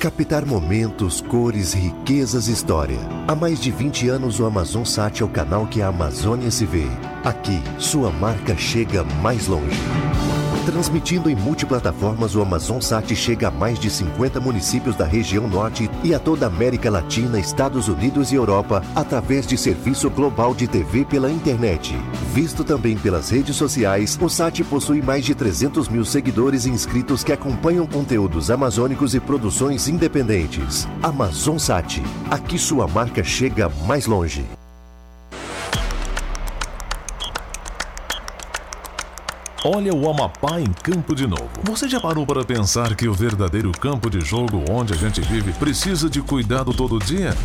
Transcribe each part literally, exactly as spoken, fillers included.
Captar momentos, cores, riquezas e história. Há mais de vinte anos o AmazonSat é o canal que a Amazônia se vê. Aqui, sua marca chega mais longe. Transmitindo em multiplataformas, o AmazonSat chega a mais de cinquenta municípios da região norte e a toda a América Latina, Estados Unidos e Europa, através de serviço global de T V pela internet. Visto também pelas redes sociais, o Sat possui mais de trezentos mil seguidores e inscritos que acompanham conteúdos amazônicos e produções independentes. AmazonSat, aqui sua marca chega mais longe. Olha o Amapá em campo de novo. Você já parou para pensar que o verdadeiro campo de jogo onde a gente vive precisa de cuidado todo dia?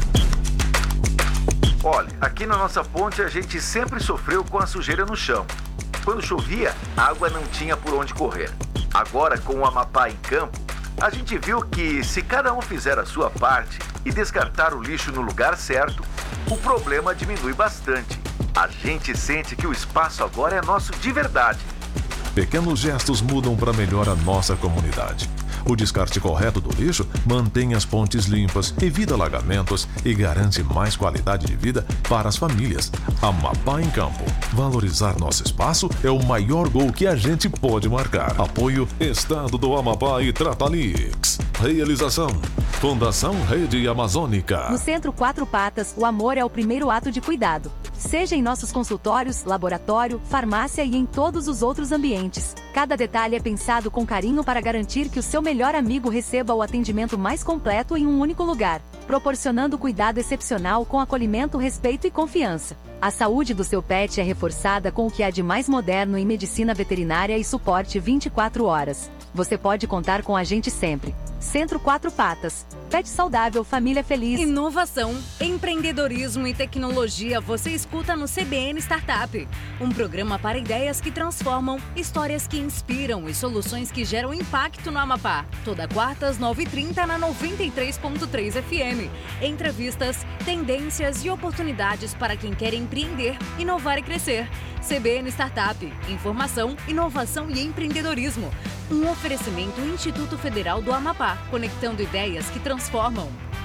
Olha, aqui na nossa ponte a gente sempre sofreu com a sujeira no chão. Quando chovia, a água não tinha por onde correr. Agora, com o Amapá em campo, a gente viu que se cada um fizer a sua parte e descartar o lixo no lugar certo, o problema diminui bastante. A gente sente que o espaço agora é nosso de verdade. Pequenos gestos mudam para melhor a nossa comunidade. O descarte correto do lixo mantém as pontes limpas, evita alagamentos e garante mais qualidade de vida para as famílias. Amapá em Campo. Valorizar nosso espaço é o maior gol que a gente pode marcar. Apoio Estado do Amapá e Tratalix. Realização Fundação Rede Amazônica. No Centro Quatro Patas, o amor é o primeiro ato de cuidado. Seja em nossos consultórios, laboratório, farmácia e em todos os outros ambientes. Cada detalhe é pensado com carinho para garantir que o seu melhor amigo receba o atendimento mais completo em um único lugar, proporcionando cuidado excepcional com acolhimento, respeito e confiança. A saúde do seu pet é reforçada com o que há de mais moderno em medicina veterinária e suporte vinte e quatro horas. Você pode contar com a gente sempre. Centro Quatro Patas. Pet saudável, família feliz. Inovação, empreendedorismo e tecnologia você escuta no C B N Startup. Um programa para ideias que transformam, histórias que inspiram e soluções que geram impacto no Amapá. Toda quarta às nove e trinta na noventa e três ponto três F M. Entrevistas, tendências e oportunidades para quem quer empreender, inovar e crescer. C B N Startup. Informação, inovação e empreendedorismo. Um oferecimento Instituto Federal do Amapá, conectando ideias que transformam.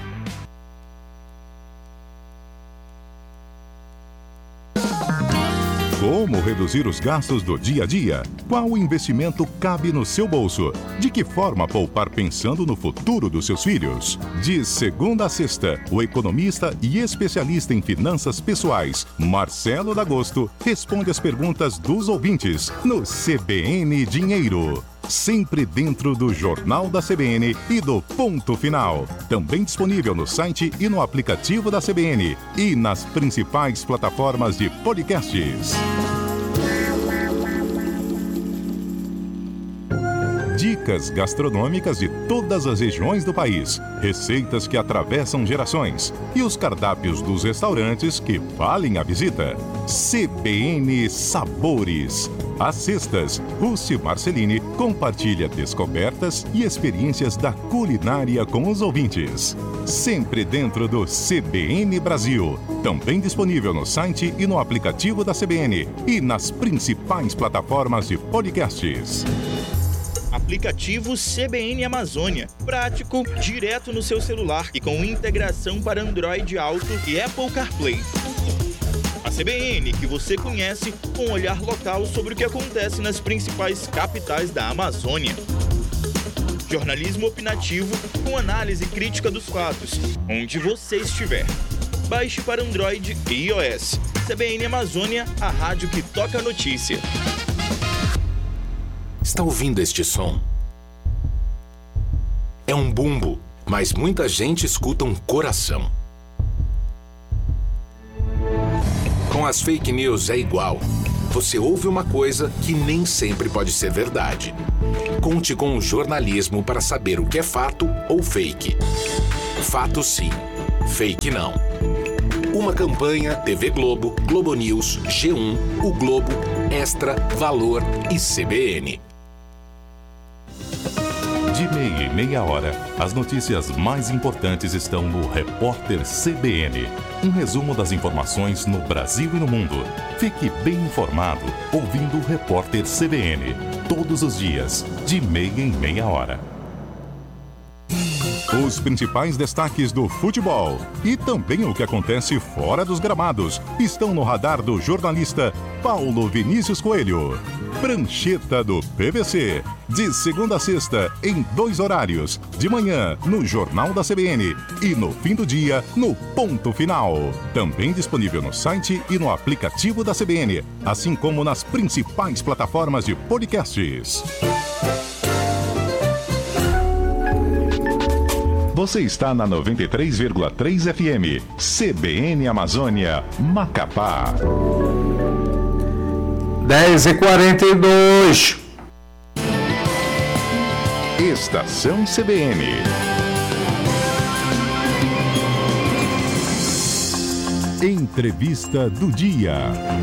Como reduzir os gastos do dia a dia? Qual investimento cabe no seu bolso? De que forma poupar pensando no futuro dos seus filhos? De segunda a sexta, o economista e especialista em finanças pessoais, Marcelo D'Agosto, responde as perguntas dos ouvintes no C B N Dinheiro. Sempre dentro do Jornal da C B N e do Ponto Final. Também disponível no site e no aplicativo da C B N e nas principais plataformas de podcasts. Dicas gastronômicas de todas as regiões do país, receitas que atravessam gerações e os cardápios dos restaurantes que valem a visita. C B N Sabores. Às sextas, Rússi Marcelini compartilha descobertas e experiências da culinária com os ouvintes. Sempre dentro do C B N Brasil. Também disponível no site e no aplicativo da C B N e nas principais plataformas de podcasts. Aplicativo C B N Amazônia. Prático, direto no seu celular e com integração para Android Auto e Apple CarPlay. A C B N que você conhece com um olhar local sobre o que acontece nas principais capitais da Amazônia. Jornalismo opinativo com análise crítica dos fatos, onde você estiver. Baixe para Android e iOS. C B N Amazônia, a rádio que toca a notícia. Está ouvindo este som? É um bumbo, mas muita gente escuta um coração. Com as fake news é igual. Você ouve uma coisa que nem sempre pode ser verdade. Conte com o jornalismo para saber o que é fato ou fake. Fato sim, fake não. Uma campanha T V Globo, Globo News, G um, O Globo, Extra, Valor e C B N. De meia e meia hora, as notícias mais importantes estão no Repórter C B N. Um resumo das informações no Brasil e no mundo. Fique bem informado ouvindo o Repórter C B N. Todos os dias, de meia em meia hora. Os principais destaques do futebol e também o que acontece fora dos gramados estão no radar do jornalista Paulo Vinícius Coelho. Prancheta do P V C, de segunda a sexta, em dois horários, de manhã no Jornal da C B N e no fim do dia no Ponto Final. Também disponível no site e no aplicativo da C B N, assim como nas principais plataformas de podcasts. Você está na noventa e três vírgula três F M, C B N Amazônia, Macapá. dez e quarenta e dois. Estação C B N. Entrevista do dia.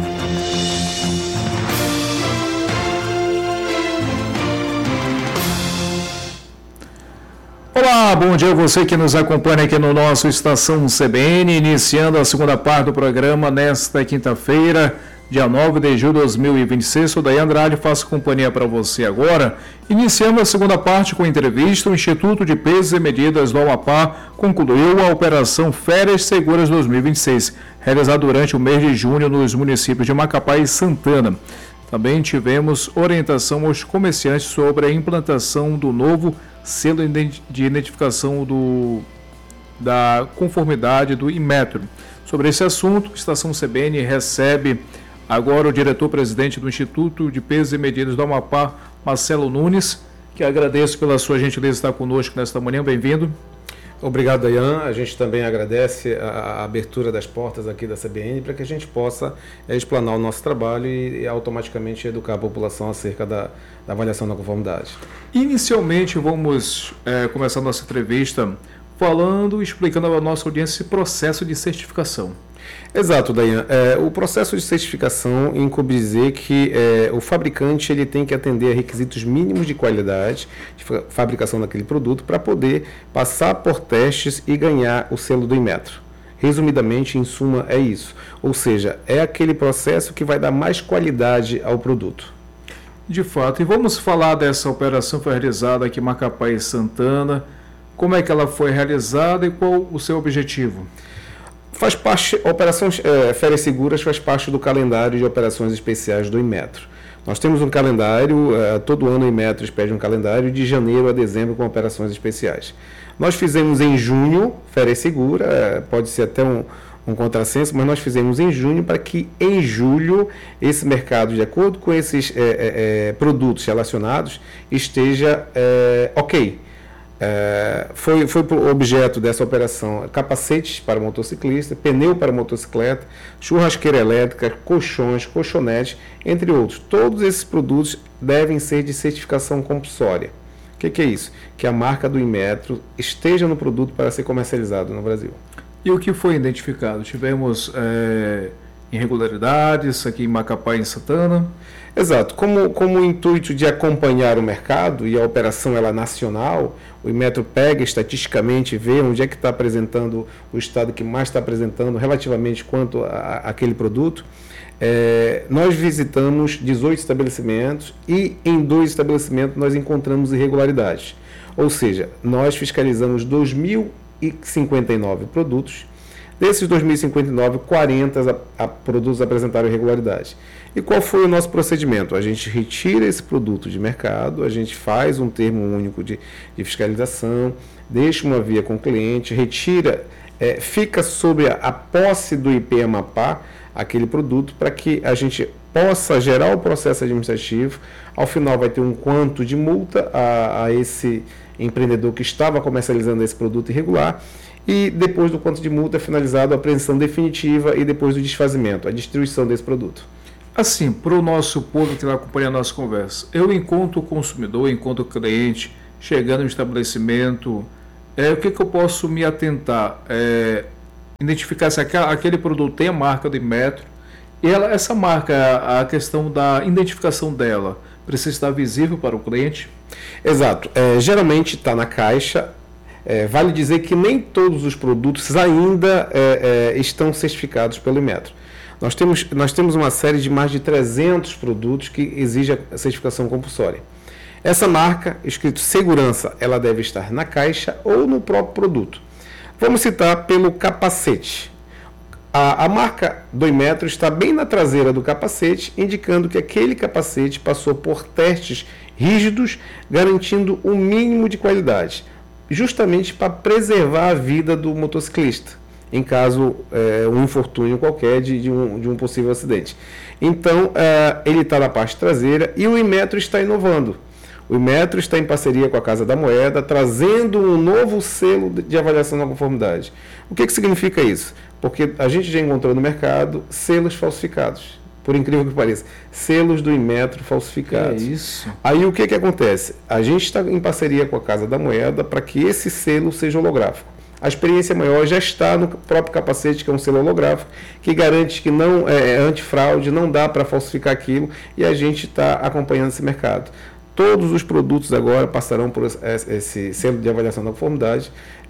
Olá, bom dia a você que nos acompanha aqui no nosso Estação C B N, iniciando a segunda parte do programa nesta quinta-feira, dia nove de julho de dois mil e vinte e seis. Sou Daí Andrade, faço companhia para você agora. Iniciamos a segunda parte com entrevista. O Instituto de Pesos e Medidas do Amapá concluiu a Operação Férias Seguras dois mil e vinte e seis, realizada durante o mês de junho nos municípios de Macapá e Santana. Também tivemos orientação aos comerciantes sobre a implantação do novo selo de identificação do, da conformidade do Inmetro. Sobre esse assunto, a Estação C B N recebe agora o diretor-presidente do Instituto de Pesos e Medidas do Amapá, Marcelo Nunes, que agradeço pela sua gentileza estar conosco nesta manhã. Bem-vindo. Obrigado, Dayan. A gente também agradece a abertura das portas aqui da C B N para que a gente possa é, explanar o nosso trabalho e, e automaticamente educar a população acerca da, da avaliação da conformidade. Inicialmente, vamos é, começar a nossa entrevista falando, explicando à nossa audiência esse processo de certificação. Exato, Dayan. É, o processo de certificação incube dizer que é, o fabricante ele tem que atender a requisitos mínimos de qualidade de fabricação daquele produto para poder passar por testes e ganhar o selo do Inmetro. Resumidamente, em suma, é isso. Ou seja, é aquele processo que vai dar mais qualidade ao produto. De fato, e vamos falar dessa operação que foi realizada aqui em Macapá e Santana. Como é que ela foi realizada e qual o seu objetivo? Faz parte, operações é, Férias Seguras faz parte do calendário de operações especiais do Inmetro. Nós temos um calendário, é, todo ano o Inmetro pede um calendário de janeiro a dezembro com operações especiais. Nós fizemos em junho Férias Segura, é, pode ser até um, um contrassenso, mas nós fizemos em junho para que em julho esse mercado, de acordo com esses é, é, é, produtos relacionados, esteja é, ok. É, foi, foi objeto dessa operação capacetes para motociclista, pneu para motocicleta, churrasqueira elétrica, colchões, colchonete, entre outros. Todos esses produtos devem ser de certificação compulsória. O que, que é isso? Que a marca do Inmetro esteja no produto para ser comercializado no Brasil. E o que foi identificado? Tivemos é, irregularidades aqui em Macapá e em Santana? Exato. Como, como o intuito de acompanhar o mercado, e a operação ela é nacional, o Inmetro pega estatisticamente, vê onde é que está apresentando, o estado que mais está apresentando relativamente quanto a, a aquele produto. É, nós visitamos dezoito estabelecimentos e em dois estabelecimentos nós encontramos irregularidades. Ou seja, nós fiscalizamos dois mil e cinquenta e nove produtos. Desses dois mil e cinquenta e nove, quarenta a, a produtos apresentaram irregularidade. E qual foi o nosso procedimento? A gente retira esse produto de mercado, a gente faz um termo único de, de fiscalização, deixa uma via com o cliente, retira, é, fica sob a, a posse do I P Amapá aquele produto para que a gente possa gerar o processo administrativo. Ao final vai ter um quanto de multa a, a esse empreendedor que estava comercializando esse produto irregular. E depois do quanto de multa é finalizado a apreensão definitiva e depois do desfazimento, a destruição desse produto. Assim, para o nosso público que vai acompanhar a nossa conversa, eu encontro o consumidor, encontro o cliente, chegando no estabelecimento, é, o que, que eu posso me atentar? É, identificar se aquele produto tem a marca do Inmetro, e ela, essa marca, a questão da identificação dela, precisa estar visível para o cliente? Exato. É, geralmente está na caixa. É, vale dizer que nem todos os produtos ainda é, é, estão certificados pelo Inmetro. Nós temos, nós temos uma série de mais de trezentos produtos que exigem a certificação compulsória. Essa marca, escrito segurança, ela deve estar na caixa ou no próprio produto. Vamos citar pelo capacete. A, a marca do Inmetro está bem na traseira do capacete, indicando que aquele capacete passou por testes rígidos, garantindo o mínimo de qualidade, justamente para preservar a vida do motociclista, em caso é, um infortúnio qualquer de, de, um, de um possível acidente. Então, é, ele está na parte traseira e o Inmetro está inovando. O Inmetro está em parceria com a Casa da Moeda, trazendo um novo selo de avaliação da conformidade. O que, que significa isso? Porque a gente já encontrou no mercado selos falsificados, por incrível que pareça, selos do Inmetro falsificados. É isso. Aí o que, que acontece? A gente está em parceria com a Casa da Moeda para que esse selo seja holográfico. A experiência maior já está no próprio capacete, que é um selo holográfico, que garante que não é antifraude, não dá para falsificar aquilo, e a gente está acompanhando esse mercado. Todos os produtos agora passarão por esse selo de avaliação da conformidade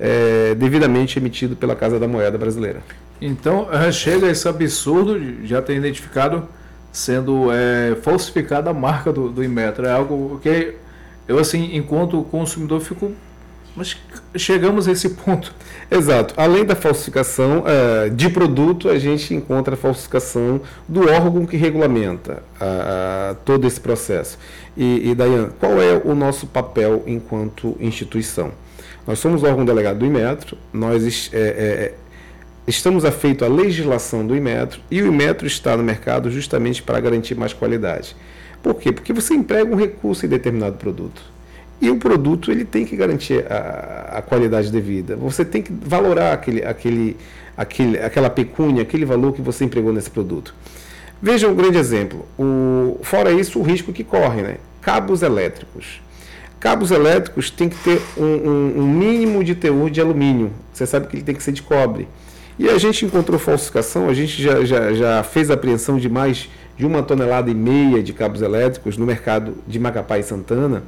é, devidamente emitido pela Casa da Moeda Brasileira. Então, chega esse absurdo de já ter identificado sendo é, falsificada a marca do, do Inmetro. É algo que eu, assim, enquanto consumidor, fico... Mas chegamos a esse ponto. Exato. Além da falsificação uh, de produto, a gente encontra a falsificação do órgão que regulamenta uh, todo esse processo. E, e Daiane, qual é o nosso papel enquanto instituição? Nós somos o órgão delegado do Inmetro, nós é, é, estamos afeitos à legislação do Inmetro e o Inmetro está no mercado justamente para garantir mais qualidade. Por quê? Porque você emprega um recurso em determinado produto. E o produto ele tem que garantir a, a qualidade devida. Você tem que valorar aquele, aquele, aquele, aquela pecúnia, aquele valor que você empregou nesse produto. Veja um grande exemplo. O, fora isso, o risco que corre, né? Cabos elétricos. Cabos elétricos tem que ter um, um, um mínimo de teor de alumínio. Você sabe que ele tem que ser de cobre. E a gente encontrou falsificação, a gente já, já, já fez a apreensão de mais de uma tonelada e meia de cabos elétricos no mercado de Macapá e Santana,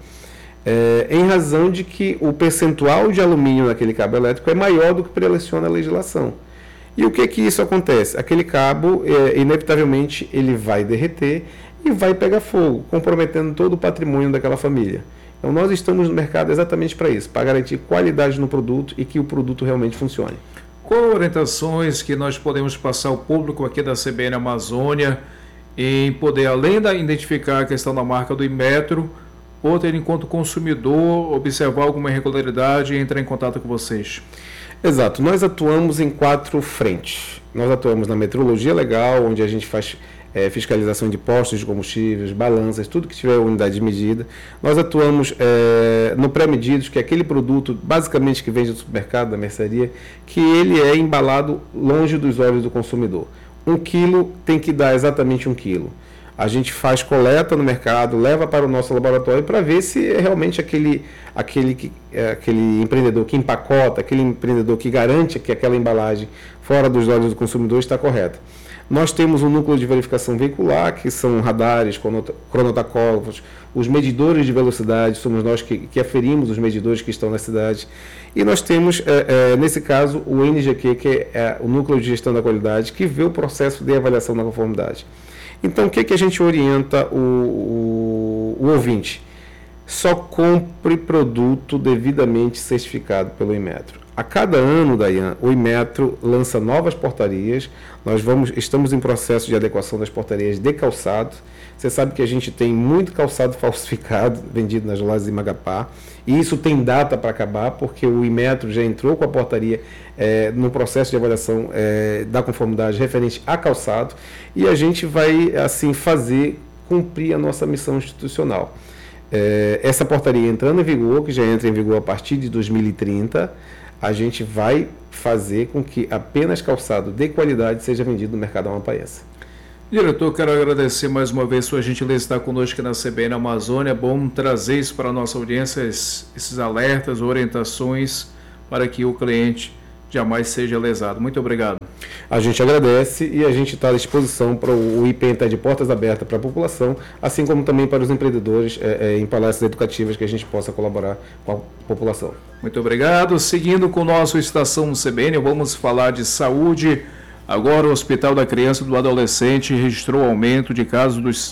É, em razão de que o percentual de alumínio naquele cabo elétrico é maior do que preleciona a legislação. E o que que isso acontece? Aquele cabo, é, inevitavelmente, ele vai derreter e vai pegar fogo, comprometendo todo o patrimônio daquela família. Então, nós estamos no mercado exatamente para isso, para garantir qualidade no produto e que o produto realmente funcione. Quais orientações que nós podemos passar ao público aqui da C B N Amazônia em poder, além de identificar a questão da marca do Inmetro, ou ter enquanto consumidor, observar alguma irregularidade e entrar em contato com vocês? Exato, nós atuamos em quatro frentes. Nós atuamos na metrologia legal, onde a gente faz é, fiscalização de postos de combustíveis, balanças, tudo que tiver unidade de medida. Nós atuamos é, no pré-medidos, que é aquele produto basicamente que vende no supermercado, da mercearia, que ele é embalado longe dos olhos do consumidor. Um quilo tem que dar exatamente um quilo. A gente faz coleta no mercado, leva para o nosso laboratório para ver se é realmente aquele, aquele, aquele empreendedor que empacota, aquele empreendedor que garante que aquela embalagem fora dos olhos do consumidor está correta. Nós temos um núcleo de verificação veicular, que são radares, cronotacógrafos, os medidores de velocidade, somos nós que, que aferimos os medidores que estão na cidade. E nós temos, é, é, nesse caso, o N G Q, que é o Núcleo de Gestão da Qualidade, que vê o processo de avaliação da conformidade. Então, o que, que a gente orienta o, o, o ouvinte? Só compre produto devidamente certificado pelo Inmetro. A cada ano, Daiane, o Inmetro lança novas portarias. Nós vamos, estamos em processo de adequação das portarias de calçado. Você sabe que a gente tem muito calçado falsificado vendido nas lojas de Macapá. E isso tem data para acabar, porque o Inmetro já entrou com a portaria é, no processo de avaliação é, da conformidade referente a calçado. E a gente vai, assim, fazer cumprir a nossa missão institucional. É, essa portaria entrando em vigor, que já entra em vigor a partir de dois mil e trinta, a gente vai fazer com que apenas calçado de qualidade seja vendido no mercado amapaense. Diretor, quero agradecer mais uma vez sua gentileza de estar conosco aqui na C B N Amazônia. É bom trazer isso para a nossa audiência, esses alertas, orientações, para que o cliente jamais seja lesado. Muito obrigado. A gente agradece e a gente está à disposição para o I P E N, está de portas abertas para a população, assim como também para os empreendedores é, é, em palestras educativas que a gente possa colaborar com a população. Muito obrigado. Seguindo com o nosso Estação C B N, vamos falar de saúde. Agora, o Hospital da Criança e do Adolescente registrou aumento de casos dos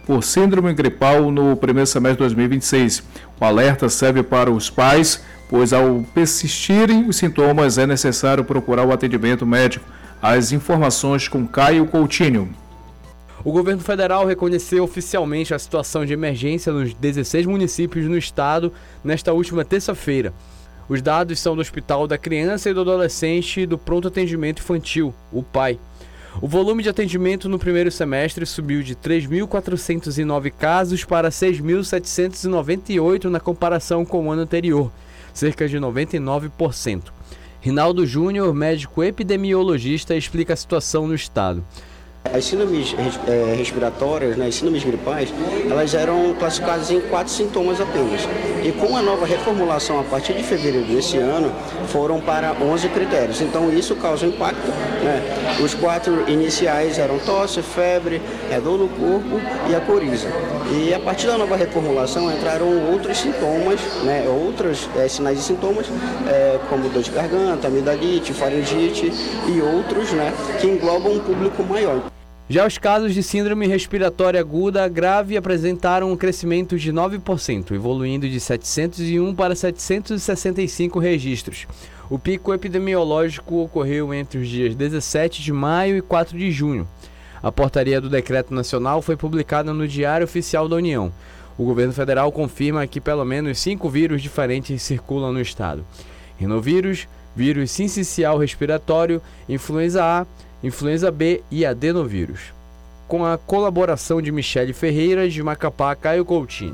por síndrome gripal no primeiro semestre de dois mil e vinte e seis. O alerta serve para os pais, pois ao persistirem os sintomas é necessário procurar o atendimento médico. As informações com Caio Coutinho. O governo federal reconheceu oficialmente a situação de emergência nos dezesseis municípios no estado nesta última terça-feira. Os dados são do Hospital da Criança e do Adolescente e do Pronto Atendimento Infantil, o P A I. O volume de atendimento no primeiro semestre subiu de três mil quatrocentos e nove casos para seis mil setecentos e noventa e oito na comparação com o ano anterior, cerca de noventa e nove por cento. Rinaldo Júnior, médico epidemiologista, explica a situação no estado. As síndromes é, respiratórias, né, as síndromes gripais, elas eram classificadas em quatro sintomas apenas. E com a nova reformulação a partir de fevereiro desse ano, foram para onze critérios. Então isso causa impacto, né? Os quatro iniciais eram tosse, febre, dor no corpo e a coriza. E a partir da nova reformulação entraram outros sintomas, né, outros é, sinais e sintomas, é, como dor de garganta, amidalite, faringite e outros, né, que englobam um público maior. Já os casos de síndrome respiratória aguda grave apresentaram um crescimento de nove por cento, evoluindo de setecentos e um para setecentos e sessenta e cinco registros. O pico epidemiológico ocorreu entre os dias dezessete de maio e quatro de junho. A portaria do Decreto Nacional foi publicada no Diário Oficial da União. O governo federal confirma que pelo menos cinco vírus diferentes circulam no estado: rinovírus, vírus sincicial respiratório, influenza A, influenza B e adenovírus. Com a colaboração de Michele Ferreira, de Macapá, Caio Coutinho.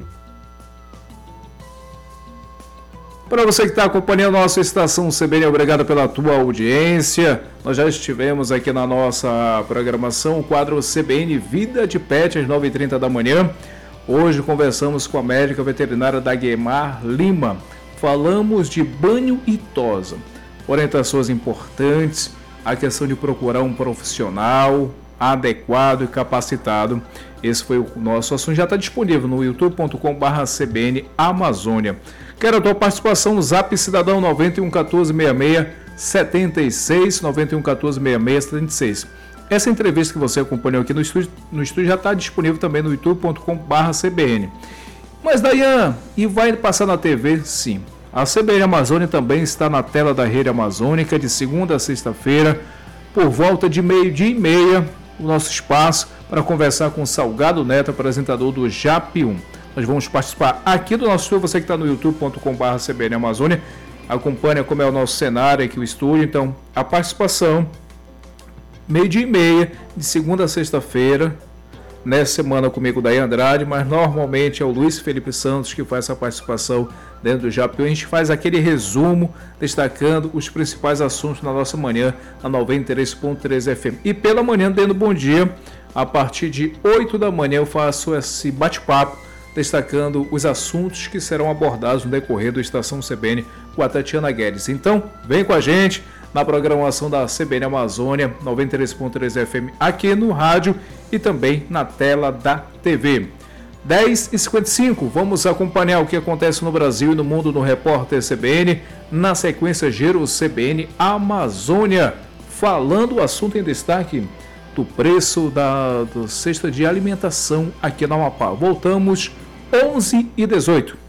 Para você que está acompanhando a nossa estação C B N, obrigado pela tua audiência. Nós já estivemos aqui na nossa programação, o quadro C B N Vida de Pet, às nove e trinta da manhã. Hoje conversamos com a médica veterinária Dagmar Lima. Falamos de banho e tosa. Orientações importantes, a questão de procurar um profissional adequado e capacitado. Esse foi o nosso assunto. Já está disponível no youtube ponto com barra C B N Amazônia. Quero a tua participação no Zap Cidadão nove um um quatro seis seis sete seis, nove um um quatro seis seis sete seis. Essa entrevista que você acompanhou aqui no estúdio, no estúdio já está disponível também no youtube ponto com barra C B N. Mas, Dayan, e vai passar na T V? Sim. A C B N Amazônia também está na tela da Rede Amazônica de segunda a sexta-feira, por volta de meio-dia e meia, o nosso espaço para conversar com o Salgado Neto, apresentador do J A P um. Nós vamos participar aqui do nosso estúdio, você que está no youtube ponto com barra C B N Amazônia, acompanha como é o nosso cenário aqui, o estúdio. Então, a participação, meio-dia e meia, de segunda a sexta-feira, nessa semana comigo, Daí Andrade, mas normalmente é o Luiz Felipe Santos que faz essa participação dentro do J A P. A gente faz aquele resumo, destacando os principais assuntos na nossa manhã, na noventa e três ponto três F M. E pela manhã, dentro do Bom Dia, a partir de oito da manhã, eu faço esse bate-papo, destacando os assuntos que serão abordados no decorrer do Estação C B N com a Tatiana Guedes. Então, vem com a gente na programação da C B N Amazônia, noventa e três ponto três F M, aqui no rádio e também na tela da T V. dez e cinquenta e cinco, vamos acompanhar o que acontece no Brasil e no mundo no Repórter C B N. Na sequência, Giro C B N Amazônia, falando o assunto em destaque do preço da do cesta de alimentação aqui na Amapá. Voltamos onze e dezoito.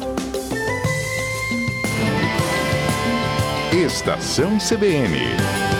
Estação C B N.